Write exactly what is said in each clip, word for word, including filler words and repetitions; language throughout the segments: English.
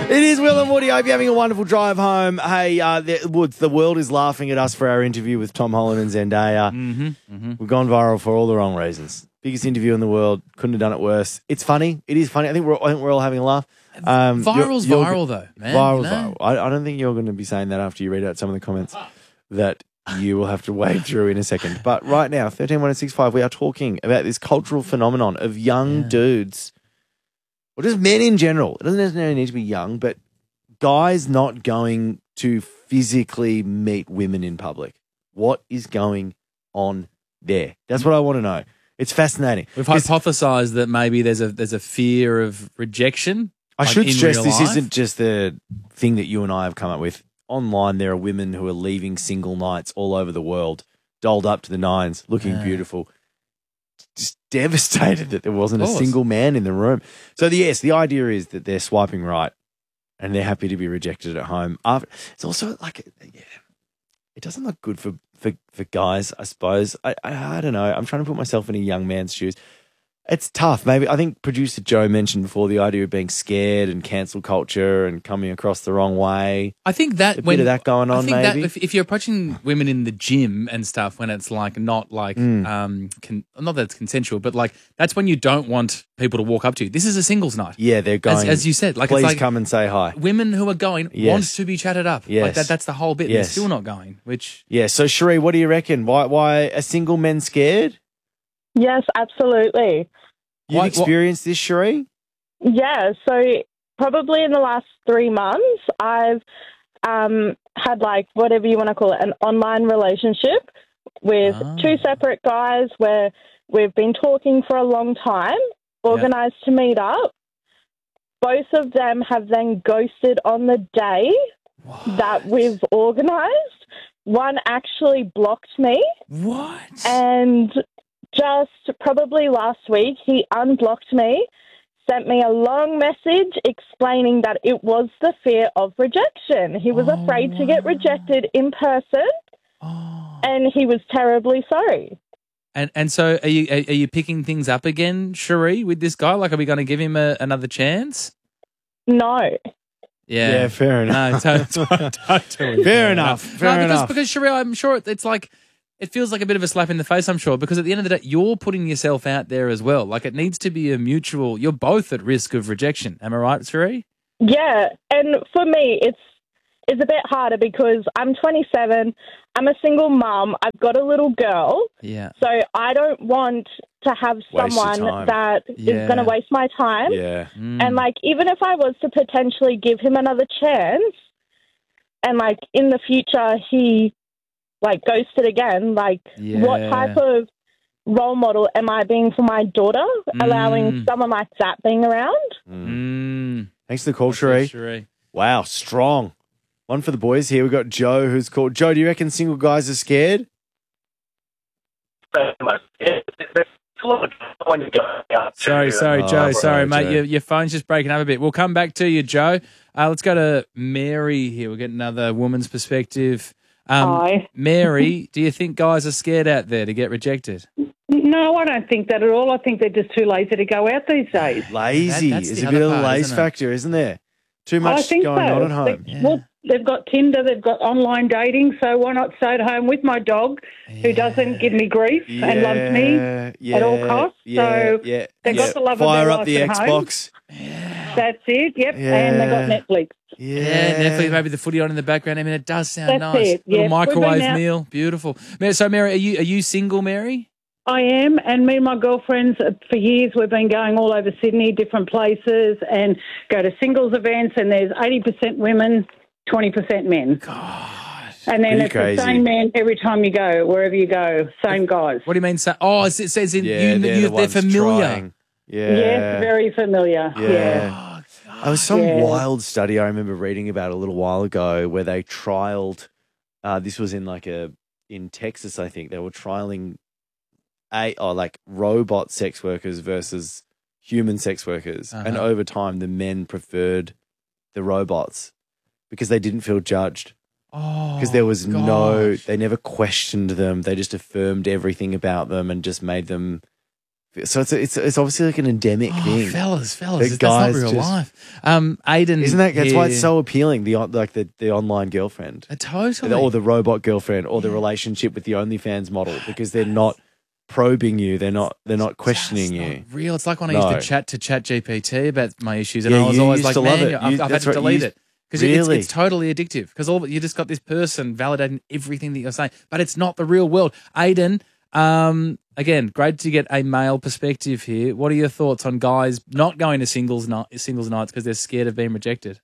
It is Will and Woody. I hope you're having a wonderful drive home. Hey, uh, the, Woods, the world is laughing at us for our interview with Tom Holland and Zendaya. Mm-hmm, mm-hmm. We've gone viral for all the wrong reasons. Biggest interview in the world. Couldn't have done it worse. It's funny. It is funny. I think we're, I think we're all having a laugh. Um, Viral's you're, you're, viral, though, man. Viral's you know? viral. I, I don't think you're going to be saying that after you read out some of the comments that you will have to wade through in a second. But right now, thirteen one six five, we are talking about this cultural phenomenon of young Yeah. dudes, or just men in general. It doesn't necessarily need to be young, but guys not going to physically meet women in public. What is going on there? That's what I want to know. It's fascinating. We've 'Cause hypothesized that maybe there's a there's a fear of rejection. I like should in stress real this life. isn't just the thing that you and I have come up with. Online, there are women who are leaving single nights all over the world, dolled up to the nines, looking Yeah. beautiful. Just devastated that there wasn't a Of course. single man in the room. So, the, yes, the idea is that they're swiping right and they're happy to be rejected at home. After, it's also like, yeah, it doesn't look good for, for, for guys, I suppose. I, I I don't know. I'm trying to put myself in a young man's shoes. It's tough. Maybe I think producer Joe mentioned before the idea of being scared and cancel culture and coming across the wrong way. I think that A bit when of that going on, I think maybe? that if, if you're approaching women in the gym and stuff, when it's like not like Mm. um, con- not that it's consensual, but like that's when you don't want people to walk up to you. This is a singles night, Yeah, they're as, going. as you said. Like please it's like come and say hi. women who are going Yes. want to be chatted up. Yes. Like that. That's the whole bit. Yes. They're still not going. Which Yeah. So, Cherie, what do you reckon? Why? Why are single men scared? Yes, absolutely. You've Why- what- experienced this, Cherie? Yeah, so probably in the last three months, I've um, had like whatever you want to call it, an online relationship with Ah. two separate guys where we've been talking for a long time, organised to meet up. Both of them have then ghosted on the day that we've organised. One actually blocked me. what? And just probably last week, he unblocked me, sent me a long message explaining that it was the fear of rejection. He was Oh, afraid to get wow. rejected in person, Oh. and he was terribly sorry. And and so are you are, are you picking things up again, Cherie, with this guy? Like, are we going to give him a, another chance? No. Yeah. Yeah, fair enough. No, don't, don't, don't do it. Fair enough. Fair no, because, enough. because Cherie, I'm sure it's like, it feels like a bit of a slap in the face, I'm sure, because at the end of the day, you're putting yourself out there as well. Like, it needs to be a mutual, you're both at risk of rejection. Am I right, Cherie? Yeah, and for me, it's it's a bit harder because I'm twenty-seven, I'm a single mum, I've got a little girl, Yeah. so I don't want to have Waste your someone time. that is Yeah. going to waste my time. Yeah. Mm. And, like, even if I was to potentially give him another chance and, like, in the future he, like, ghosted again, like, what Yeah. type of role model am I being for my daughter, allowing Mm. someone like that being around? Mm. Thanks for the call, Cherie. Cherie. Wow, strong. One for the boys here. We've got Joe who's called. Joe, do you reckon single guys are scared? Sorry, sorry, Oh, Joe. sorry, Sorry, mate. Joe. Your, your phone's just breaking up a bit. We'll come back to you, Joe. Uh, let's go to Mary here. We'll get another woman's perspective. Um, Hi. Mary, do you think guys are scared out there to get rejected? No, I don't think that at all. I think they're just too lazy to go out these days. Lazy. That- that's There's the a bit other of a part, laze isn't it? factor, isn't there? Too I much think going so. on at home. They, Yeah. Well, they've got Tinder, they've got online dating, so why not stay at home with my dog who doesn't give me grief and loves me Yeah, at all costs? Yeah, So yeah, they've yeah. got the love of Fire their up life the at home. Xbox. That's it, yep, and they got Yeah. Netflix. Yeah, Yeah, Netflix, maybe the footy on in the background. I mean, it does sound That's nice. it, Little yeah. microwave We've been out- meal, beautiful. Mary- So, Mary, are you are you single, Mary? I am, and me and my girlfriends, uh, for years, we've been going all over Sydney, different places, and go to singles events, and there's eighty percent women, twenty percent men. God. And then Pretty it's crazy. the same man every time you go, wherever you go, same guys. What do you mean? So, oh, it says in Yeah, you, they're, you, the they're ones familiar. trying. Yeah. Yes, very familiar. Yeah. Yeah. Oh, There was some Yeah. wild study I remember reading about a little while ago where they trialed. Uh, this was in like a in Texas, I think. They were trialing a or like robot sex workers versus human sex workers, and Uh-huh. over time, the men preferred the robots because they didn't feel judged. Oh, Because there was no, gosh. they never questioned them. They just affirmed everything about them and just made them So it's it's it's obviously like an endemic Oh, thing. fellas, fellas, The that's not guys real just- life. Um, Aiden, Isn't that that's why it's here- so appealing? The on- like the, the online girlfriend, Uh, totally. or the robot girlfriend, or the relationship with the OnlyFans model, because they're not probing you, they're not they're not questioning It's you. not real. It's like when I No. used to chat to Chat G P T about my issues, and Yeah, I was you always used like, to love man, it. I've, You- I've had that's to right, you delete used- it. Because it's, Really? it's totally addictive. Because all you just got this person validating everything that you're saying, but it's not the real world. Aiden, um, again, great to get a male perspective here. What are your thoughts on guys not going to singles night, singles nights because they're scared of being rejected?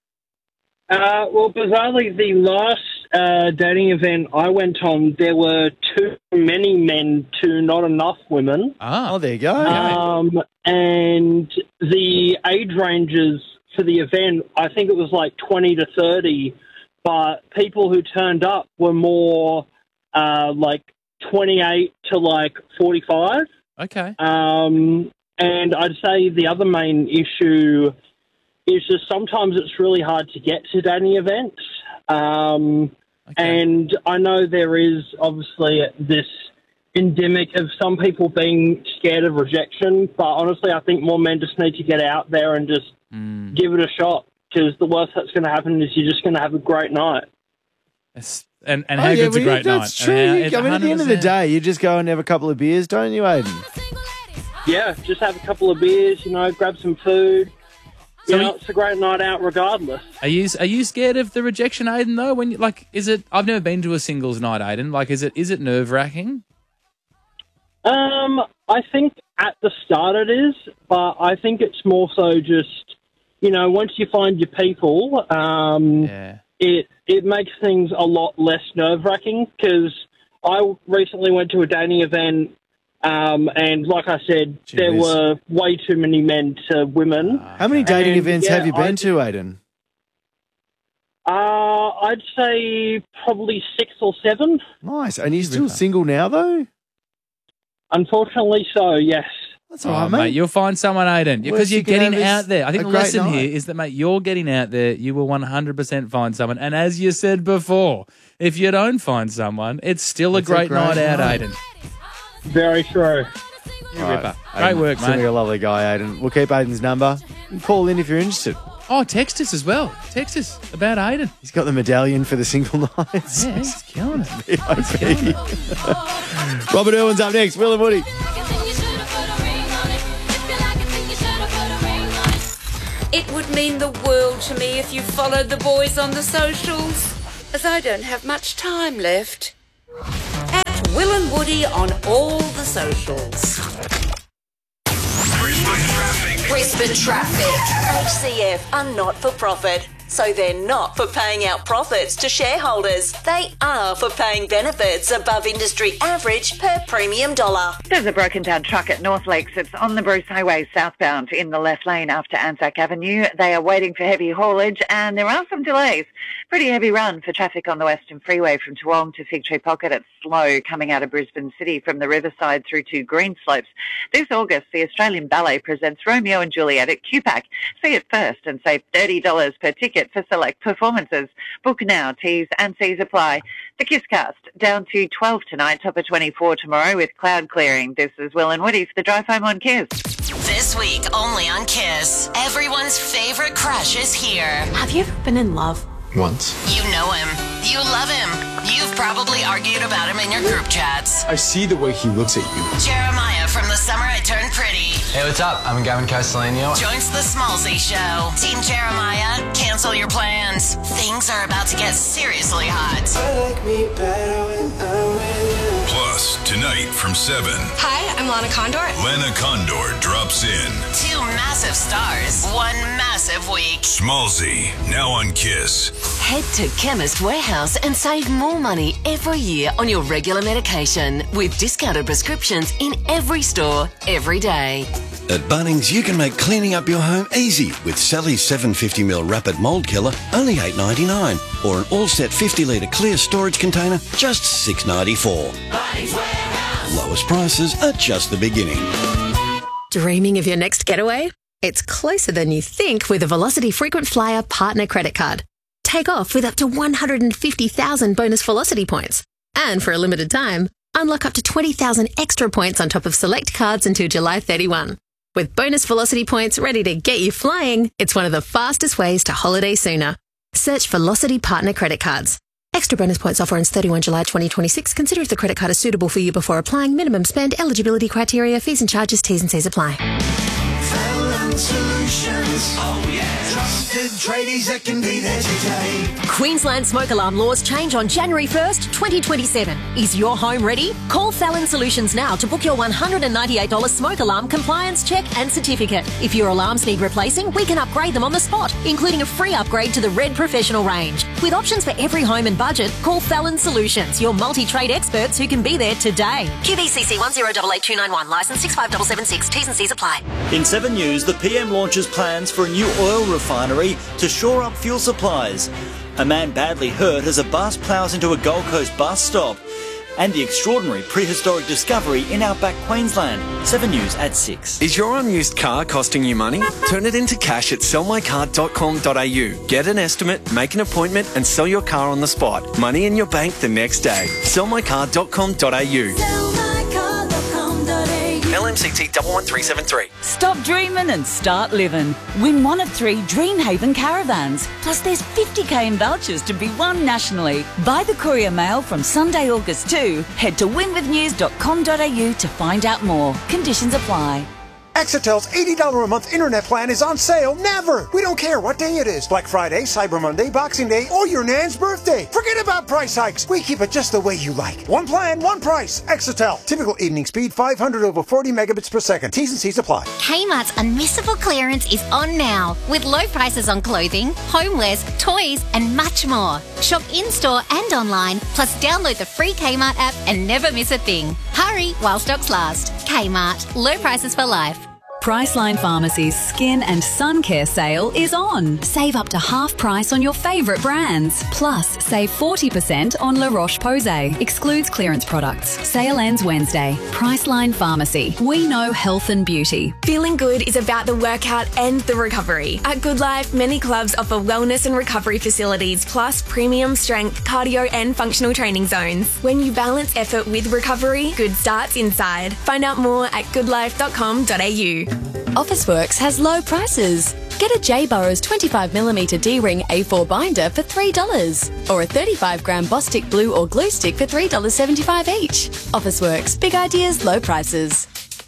Uh, well, bizarrely, the last uh, dating event I went on, there were too many men to not enough women. Ah, Oh, there you go. Um, and the age ranges for the event, I think it was like twenty to thirty, but people who turned up were more uh, like twenty-eight to like forty-five. okay. Um, and I'd say the other main issue is just sometimes it's really hard to get to dating events. Um, okay. and I know there is obviously this endemic of some people being scared of rejection, but honestly, I think more men just need to get out there and just Mm. give it a shot, because the worst that's going to happen is you're just going to have a great night. It's- and and Oh, how yeah, good's a well, great yeah, night? That's And true. how- You- it's I mean, at the end of the one hundred percent. day, you just go and have a couple of beers, don't you, Aiden? Yeah, just have a couple of beers, you know, grab some food. So You know, you- it's a great night out regardless. Are you are you scared of the rejection, Aiden? Though, when you like, is it? I've never been to a singles night, Aiden. Like, is it is it nerve wracking? Um, I think at the start it is, but I think it's more so just, you know, once you find your people, um, Yeah. it it makes things a lot less nerve wracking. Because I recently went to a dating event, um, and like I said, Gee there whiz. were way too many men to women. How many dating And, events yeah, have you been I- to, Aiden? Uh, I'd say probably six or seven. Nice. And you still Ripper. single now, though? Unfortunately, so yes. That's Oh, all right, mate. mate. You'll find someone, Aiden, because Worst you're you can getting have is out there. I think a the great lesson night. here is that, mate, you're getting out there. You will one hundred percent find someone. And as you said before, if you don't find someone, it's still a It's a great, great night out, night. Aiden. Very true. You All right. ripper. Aiden, Great work, seems like mate. a lovely guy, Aiden. We'll keep Aiden's number. You can call in if you're interested. Oh, text us as well. Text us about Aiden. He's got the medallion for the single nights. Yeah, he's killing it. V I P. Robert Irwin's up next. Will and Woody. It would mean the world to me if you followed the boys on the socials, as I don't have much time left. At Will and Woody on all the socials. Brisbane Traffic. H C F are not for profit, so they're not for paying out profits to shareholders. They are for paying benefits above industry average per premium dollar. There's a broken down truck at North Lakes. It's on the Bruce Highway southbound in the left lane after Anzac Avenue. They are waiting for heavy haulage and there are some delays. Pretty heavy run for traffic on the Western Freeway from Toowong to Fig Tree Pocket. It's slow coming out of Brisbane City from the Riverside through to Green Slopes. This August, the Australian Ballet presents Romeo and Juliet at Q PAC. See it first and save thirty dollars per ticket for select performances. Book now. T's and C's apply. The Kisscast down to twelve tonight, top of twenty-four tomorrow with cloud clearing. This is Will and Woody for the Drive Home on Kiss. This week only on Kiss. Everyone's favourite crush is here. Have you ever been in love? Once. You know him. You love him. You've probably argued about him in your group chats. I see the way he looks at you. Jeremiah from The Summer I Turned Pretty Hey, what's up? I'm Gavin Castellano. joins the Smallsy Show. Team Jeremiah, cancel your plans. Things are about to get seriously hot. Plus, tonight from seven, Hi, I'm Lana Condor. Lana Condor drops in. Two massive stars, one massive week. Schmalzy, now on Kiss. Head to Chemist Warehouse and save more money every year on your regular medication with discounted prescriptions in every store, every day. At Bunnings, you can make cleaning up your home easy with Sally's seven hundred fifty milliliter Rapid Mold Killer, only eight dollars ninety-nine, or an all-set fifty litre clear storage container, just six dollars ninety-four. Lowest prices are just the beginning. Dreaming of your next getaway? It's closer than you think with a Velocity Frequent Flyer Partner Credit Card. Take off with up to one hundred fifty thousand bonus Velocity points. And for a limited time, Unlock up to twenty thousand extra points on top of select cards until July thirty-first. With bonus Velocity points ready to get you flying, it's one of the fastest ways to holiday sooner. Search Velocity Partner Credit Cards. Extra bonus points offer ends thirty-first of July twenty twenty-six. Consider if the credit card is suitable for you before applying. Minimum spend, eligibility criteria, fees and charges, T's and C's apply. Fallon Solutions. Oh yeah. Trusted tradies that can be there today. Queensland smoke alarm laws change on January first, twenty twenty-seven. Is your home ready? Call Fallon Solutions now to book your one hundred ninety-eight dollars smoke alarm compliance check and certificate. If your alarms need replacing, we can upgrade them on the spot, including a free upgrade to the Red Professional range. With options for every home and budget, call Fallon Solutions, your multi-trade experts who can be there today. Q B C C one zero eight eight two nine one, licence six five seven seven six, T's and C's apply. In Seven News, the P M launches plans for a new oil refinery to shore up fuel supplies. A man badly hurt as a bus ploughs into a Gold Coast bus stop. And the extraordinary prehistoric discovery in outback Queensland. Seven News at six. Is your unused car costing you money? Turn it into cash at sell my car dot com dot a u. Get an estimate, make an appointment and sell your car on the spot. Money in your bank the next day. sell my car dot com dot a u. L M C T one one three seven three. Stop dreaming and start living. Win one of three Dreamhaven caravans. Plus there's fifty k in vouchers to be won nationally. Buy the Courier Mail from Sunday, August second. Head to win with news dot com dot a u to find out more. Conditions apply. Exitel's eighty dollars a month internet plan is on sale never. We don't care what day it is. Black Friday, Cyber Monday, Boxing Day, or your nan's birthday. Forget about price hikes. We keep it just the way you like. One plan, one price. Exitel. Typical evening speed five hundred over forty megabits per second. T's and C's apply. Kmart's unmissable clearance is on now with low prices on clothing, homewares, toys and much more. Shop in-store and online, plus download the free Kmart app and never miss a thing. Hurry while stocks last. Kmart. Low prices for life. Priceline Pharmacy's Skin and Sun Care sale is on. Save up to half price on your favourite brands. Plus, save forty percent on La Roche-Posay. Excludes clearance products. Sale ends Wednesday. Priceline Pharmacy. We know health and beauty. Feeling good is about the workout and the recovery. At Good Life, many clubs offer wellness and recovery facilities, plus premium strength, cardio and functional training zones. When you balance effort with recovery, good starts inside. Find out more at good life dot com dot a u. Officeworks has low prices. Get a J. Burrows twenty-five millimeter D-ring A four binder for three dollars or a thirty-five gram Bostik glue or glue stick for three dollars seventy-five each. Officeworks, big ideas, low prices.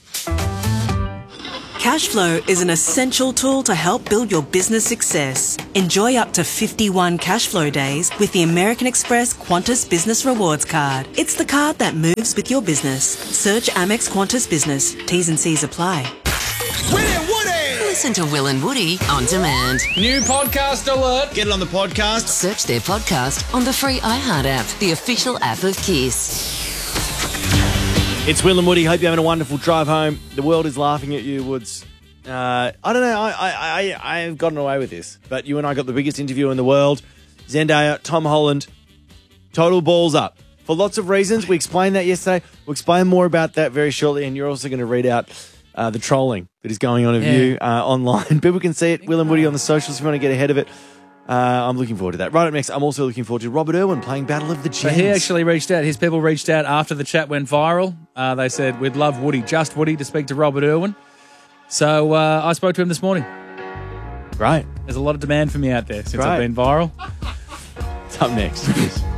Cashflow is an essential tool to help build your business success. Enjoy up to fifty-one Cashflow days with the American Express Qantas Business Rewards Card. It's the card that moves with your business. Search Amex Qantas Business. T's and C's apply. Listen to Will and Woody on demand. New podcast alert. Get it on the podcast. Search their podcast on the free iHeart app, the official app of Kiss. It's Will and Woody. Hope you're having a wonderful drive home. The world is laughing at you, Woods. Uh, I don't know. I, I, I, I've gotten away with this, but you and I got the biggest interview in the world. Zendaya, Tom Holland, total balls up. For lots of reasons. We explained that yesterday. We'll explain more about that very shortly, and you're also going to read out Uh, the trolling that is going on of Yeah. you uh, online. People can see it. Will and Woody on the socials if you want to get ahead of it. Uh, I'm looking forward to that. Right up next, I'm also looking forward to Robert Irwin playing Battle of the Gens. So he actually reached out. His people reached out after the chat went viral. Uh, they said, we'd love Woody, just Woody, to speak to Robert Irwin. So uh, I spoke to him this morning. Right. There's a lot of demand for me out there since Right. I've been viral. It's up next.